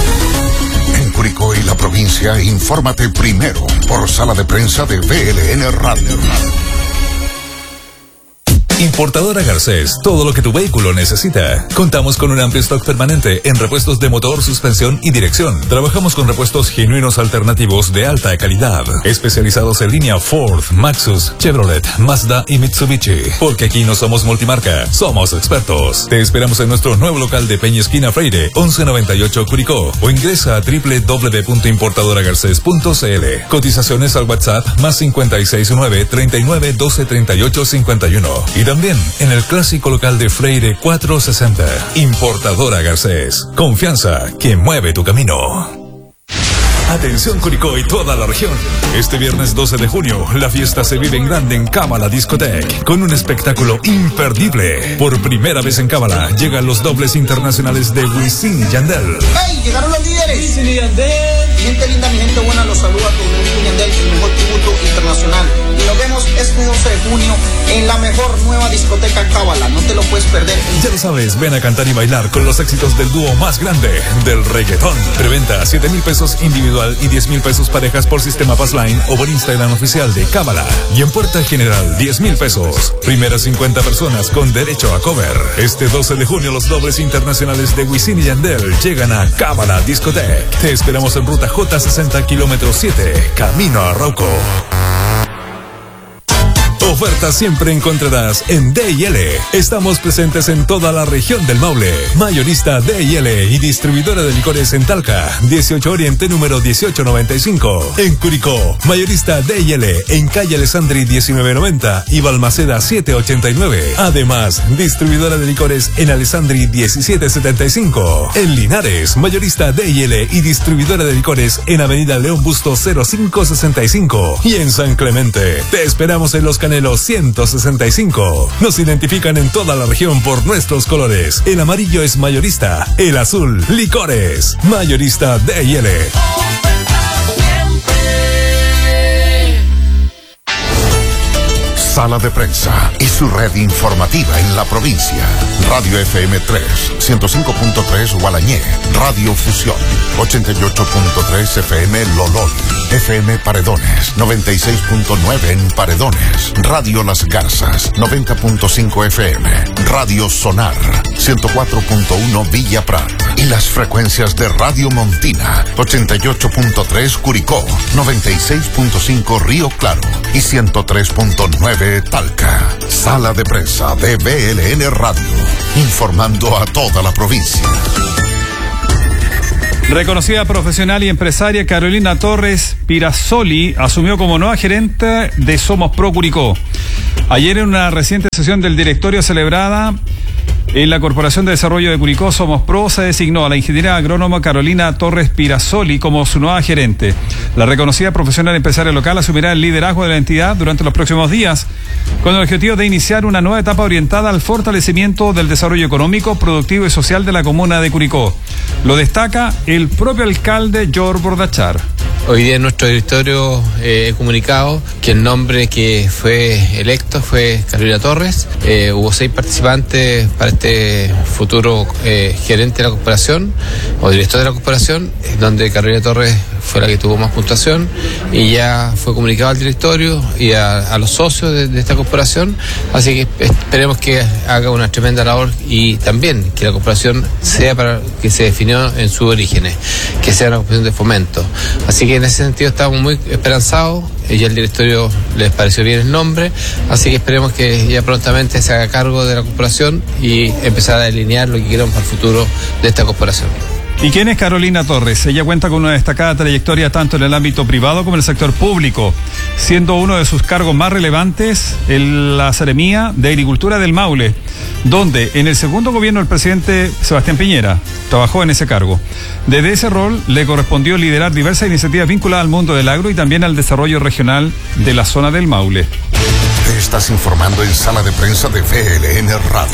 En Curicó y la provincia, infórmate primero por sala de prensa de V L N Radio. Importadora Garcés, todo lo que tu vehículo necesita. Contamos con un amplio stock permanente en repuestos de motor, suspensión y dirección. Trabajamos con repuestos genuinos alternativos de alta calidad, especializados en línea Ford, Maxus, Chevrolet, Mazda y Mitsubishi. Porque aquí no somos multimarca, somos expertos. Te esperamos en nuestro nuevo local de Peña Esquina Freire, once noventa y ocho Curicó, o ingresa a doble u doble u doble u punto importadora garcés punto c l. Cotizaciones al WhatsApp más cincuenta y seis nueve, treinta y nueve, doce, treinta y ocho, cincuenta y uno. Y también en el clásico local de Freire cuatrocientos sesenta. Importadora Garcés. Confianza que mueve tu camino. Atención Curicó y toda la región. Este viernes doce de junio, la fiesta se vive en grande en Cábala Discotec, con un espectáculo imperdible. Por primera vez en Cábala, llegan los dobles internacionales de Wisin y Yandel. ¡Hey! Llegaron los líderes. Wisin y Yandel. Mi gente linda, mi gente buena, los saluda con Wisin y Yandel, el mejor tributo internacional. Y nos vemos este doce de junio en la mejor nueva discoteca Cábala. No te lo puedes perder. Ya lo sabes, ven a cantar y bailar con los éxitos del dúo más grande del reggaetón. Preventa siete mil pesos individual y diez mil pesos parejas por sistema Passline o por Instagram oficial de Cábala. Y en Puerta General, diez mil pesos. Primeras cincuenta personas con derecho a cover. Este doce de junio, los dobles internacionales de Wisin y Yandel llegan a Cábala Discotec. Te esperamos en ruta J sesenta, kilómetro siete, camino a Arauco. Ofertas siempre encontrarás en D y L. Estamos presentes en toda la región del Maule. Mayorista D y L y distribuidora de licores en Talca, dieciocho Oriente número dieciocho noventa y cinco. En Curicó, mayorista D y L en calle Alessandri diecinueve noventa y Balmaceda siete ochenta y nueve. Además, distribuidora de licores en Alessandri diecisiete setenta y cinco. En Linares, mayorista D y L y distribuidora de licores en Avenida León Busto cero cinco sesenta y cinco. Y en San Clemente, te esperamos en Los Canelos ciento sesenta y cinco. Nos identifican en toda la región por nuestros colores. El amarillo es mayorista, el azul, licores. Mayorista D y L. Sala de Prensa y su red informativa en la provincia. Radio F M tres, ciento cinco punto tres Gualañé. Radio Fusión, ochenta y ocho punto tres F M Lolol. F M Paredones, noventa y seis punto nueve en Paredones. Radio Las Garzas, noventa punto cinco F M. Radio Sonar, ciento cuatro punto uno Villa Prat. Y las frecuencias de Radio Montina, ochenta y ocho punto tres Curicó, noventa y seis punto cinco Río Claro y ciento tres punto nueve Talca. Sala de Prensa de B L N Radio, informando a toda la provincia. Reconocida profesional y empresaria Carolina Torres Pirazzoli asumió como nueva gerente de Somos Pro Curicó. Ayer, en una reciente sesión del directorio celebrada en la Corporación de Desarrollo de Curicó, Somos Pro, se designó a la ingeniera agrónoma Carolina Torres Pirazzoli como su nueva gerente. La reconocida profesional empresaria local asumirá el liderazgo de la entidad durante los próximos días, con el objetivo de iniciar una nueva etapa orientada al fortalecimiento del desarrollo económico, productivo y social de la comuna de Curicó. Lo destaca el propio alcalde George Bordachar. Hoy día en nuestro directorio eh, he comunicado que el nombre que fue electo fue Carolina Torres. Eh, hubo seis participantes para este futuro eh, gerente de la corporación o director de la corporación, donde Carolina Torres fue la que tuvo más puntuación y ya fue comunicado al directorio y a, a los socios de, de esta corporación. Así que esperemos que haga una tremenda labor y también que la corporación sea para que se definió en sus orígenes, que sea una corporación de fomento. Así que en ese sentido estamos muy esperanzados. Ya el directorio les pareció bien el nombre, así que esperemos que ya prontamente se haga cargo de la corporación y empezar a delinear lo que queremos para el futuro de esta corporación. ¿Y quién es Carolina Torres? Ella cuenta con una destacada trayectoria tanto en el ámbito privado como en el sector público, siendo uno de sus cargos más relevantes en la Seremía de Agricultura del Maule, donde en el segundo gobierno del presidente Sebastián Piñera trabajó en ese cargo. Desde ese rol le correspondió liderar diversas iniciativas vinculadas al mundo del agro y también al desarrollo regional de la zona del Maule. Te estás informando en Sala de Prensa de B L N Radio.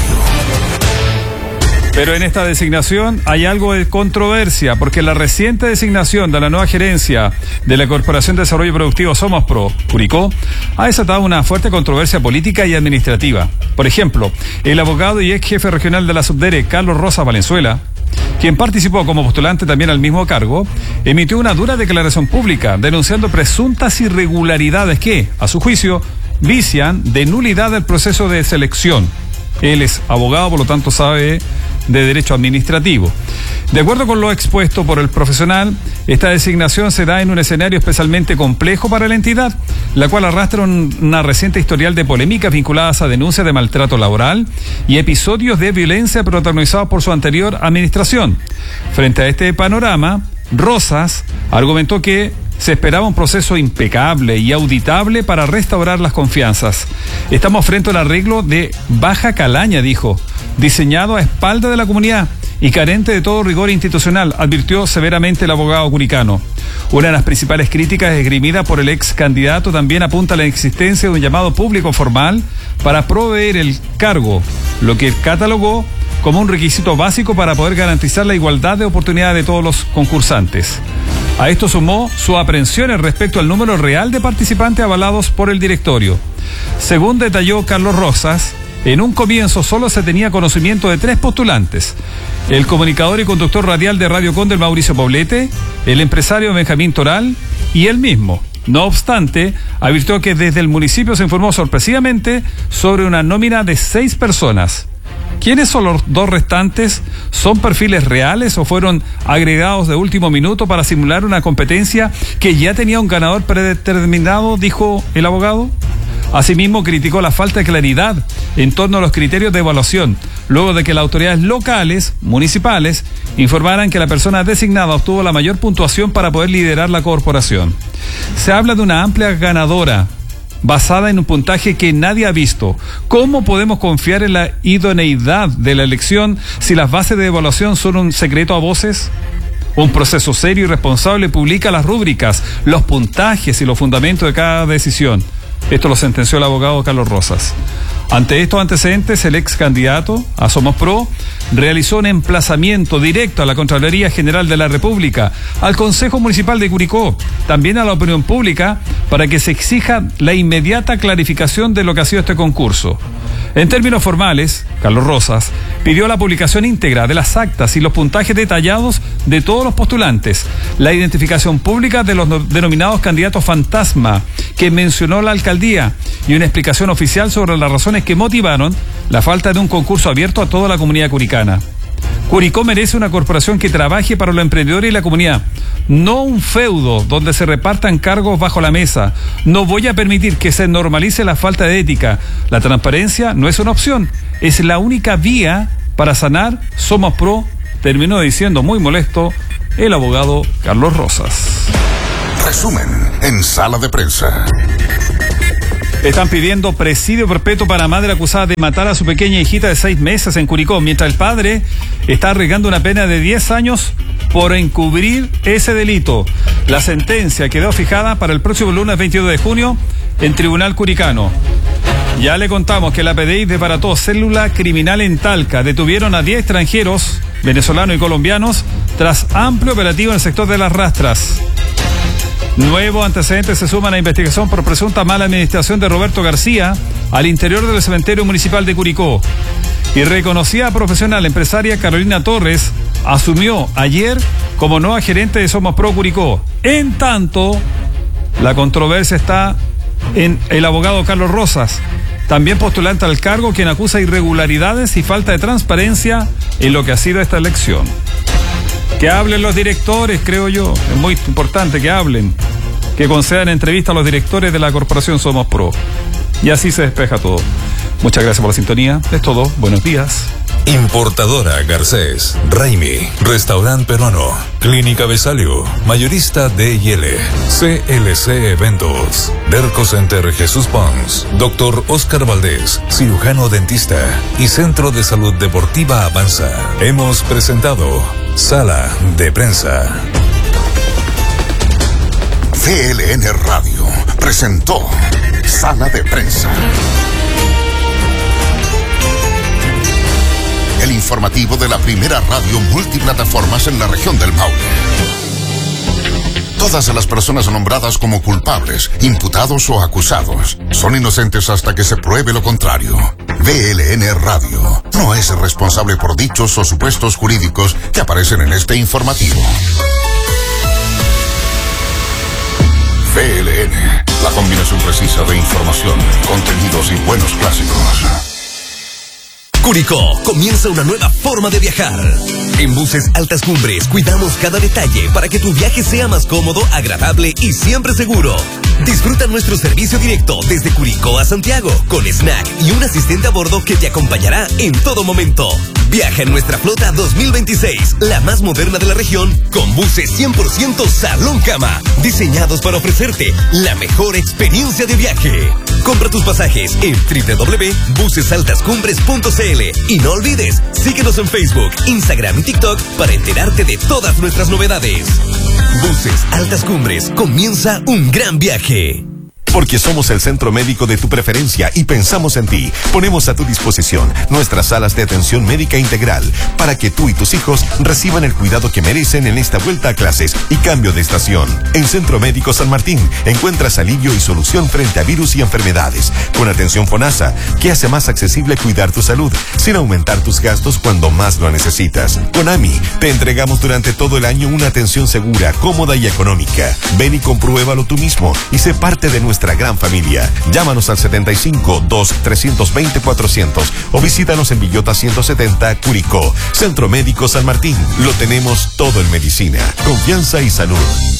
Pero en esta designación hay algo de controversia, porque la reciente designación de la nueva gerencia de la Corporación de Desarrollo Productivo Somos Pro Curicó ha desatado una fuerte controversia política y administrativa. Por ejemplo, el abogado y ex jefe regional de la Subdere, Carlos Rosas Valenzuela, quien participó como postulante también al mismo cargo, emitió una dura declaración pública denunciando presuntas irregularidades que, a su juicio, vician de nulidad el proceso de selección. Él es abogado, por lo tanto sabe de derecho administrativo. De acuerdo con lo expuesto por el profesional, esta designación se da en un escenario especialmente complejo para la entidad, la cual arrastra un, una reciente historial de polémicas vinculadas a denuncias de maltrato laboral y episodios de violencia protagonizados por su anterior administración. Frente a este panorama, Rosas argumentó que se esperaba un proceso impecable y auditable para restaurar las confianzas. Estamos frente al arreglo de baja calaña, dijo, diseñado a espalda de la comunidad y carente de todo rigor institucional, advirtió severamente el abogado curicano. Una de las principales críticas esgrimidas por el ex candidato también apunta a la existencia de un llamado público formal para proveer el cargo, lo que catalogó como un requisito básico para poder garantizar la igualdad de oportunidades de todos los concursantes. A esto sumó su aprehensiones respecto al número real de participantes avalados por el directorio. Según detalló Carlos Rosas, en un comienzo solo se tenía conocimiento de tres postulantes: el comunicador y conductor radial de Radio Conde, Mauricio Poblete, el empresario Benjamín Toral y él mismo. No obstante, advirtió que desde el municipio se informó sorpresivamente sobre una nómina de seis personas. ¿Quiénes son los dos restantes? ¿Son perfiles reales o fueron agregados de último minuto para simular una competencia que ya tenía un ganador predeterminado, dijo el abogado? Asimismo, criticó la falta de claridad en torno a los criterios de evaluación, luego de que las autoridades locales, municipales, informaran que la persona designada obtuvo la mayor puntuación para poder liderar la corporación. Se habla de una amplia ganadora, basada en un puntaje que nadie ha visto. ¿Cómo podemos confiar en la idoneidad de la elección si las bases de evaluación son un secreto a voces? Un proceso serio y responsable publica las rúbricas, los puntajes y los fundamentos de cada decisión. Esto lo sentenció el abogado Carlos Rosas. Ante estos antecedentes, el ex candidato a Somos Pro realizó un emplazamiento directo a la Contraloría General de la República, al Consejo Municipal de Curicó, también a la opinión pública, para que se exija la inmediata clarificación de lo que ha sido este concurso. En términos formales, Carlos Rosas pidió la publicación íntegra de las actas y los puntajes detallados de todos los postulantes, la identificación pública de los denominados candidatos fantasma que mencionó la alcaldía y una explicación oficial sobre las razones que motivaron la falta de un concurso abierto a toda la comunidad curicana. Curicó merece una corporación que trabaje para los emprendedores y la comunidad, no un feudo donde se repartan cargos bajo la mesa. No voy a permitir que se normalice la falta de ética. La transparencia no es una opción, es la única vía para sanar. Somos Pro, terminó diciendo muy molesto el abogado Carlos Rosas. Resumen en Sala de Prensa. Están pidiendo presidio perpetuo para madre acusada de matar a su pequeña hijita de seis meses en Curicó, mientras el padre está arriesgando una pena de diez años por encubrir ese delito. La sentencia quedó fijada para el próximo lunes veintidós de junio en Tribunal Curicano. Ya le contamos que la P D I desbarató célula criminal en Talca. Detuvieron a diez extranjeros, venezolanos y colombianos, tras amplio operativo en el sector de Las Rastras. Nuevos antecedentes se suman a la investigación por presunta mala administración de Roberto García al interior del cementerio municipal de Curicó. Y reconocida profesional empresaria Carolina Torres asumió ayer como nueva gerente de Somos Pro Curicó. En tanto, la controversia está en el abogado Carlos Rosas, también postulante al cargo, quien acusa irregularidades y falta de transparencia en lo que ha sido esta elección. Que hablen los directores, creo yo. Es muy importante que hablen. Que concedan entrevista a los directores de la corporación Somos Pro. Y así se despeja todo. Muchas gracias por la sintonía. Es todo. Buenos días. Importadora Garcés, Raimi, Restaurante Peruano, Clínica Besalio, Mayorista D y L, C L C Eventos, Derco Center Jesús Pons, Doctor Oscar Valdés, cirujano dentista y Centro de Salud Deportiva Avanza. Hemos presentado Sala de Prensa. V L N Radio presentó Sala de Prensa. El informativo de la primera radio multiplataformas en la región del Maule. Todas las personas nombradas como culpables, imputados o acusados son inocentes hasta que se pruebe lo contrario. V L N Radio no es responsable por dichos o supuestos jurídicos que aparecen en este informativo. V L N, la combinación precisa de información, contenidos y buenos clásicos. Curicó, comienza una nueva forma de viajar. En Buses Altas Cumbres cuidamos cada detalle para que tu viaje sea más cómodo, agradable y siempre seguro. Disfruta nuestro servicio directo desde Curicó a Santiago, con snack y un asistente a bordo que te acompañará en todo momento. Viaja en nuestra flota dos mil veintiséis, la más moderna de la región, con buses cien por ciento salón cama, diseñados para ofrecerte la mejor experiencia de viaje. Compra tus pasajes en doble u doble u doble u punto buses altas cumbres punto c l y no olvides, síguenos en Facebook, Instagram y TikTok para enterarte de todas nuestras novedades. Buses Altas Cumbres, comienza un gran viaje. Porque somos el centro médico de tu preferencia y pensamos en ti. Ponemos a tu disposición nuestras salas de atención médica integral para que tú y tus hijos reciban el cuidado que merecen en esta vuelta a clases y cambio de estación. En Centro Médico San Martín encuentras alivio y solución frente a virus y enfermedades, con atención FONASA, que hace más accesible cuidar tu salud, sin aumentar tus gastos cuando más lo necesitas. Con A M I, te entregamos durante todo el año una atención segura, cómoda y económica. Ven y compruébalo tú mismo y sé parte de nuestra gran familia. Llámanos al setenta y cinco, dos, trescientos veinte, cuatrocientos o visítanos en Villota ciento setenta, Curicó. Centro Médico San Martín. Lo tenemos todo en medicina, confianza y salud.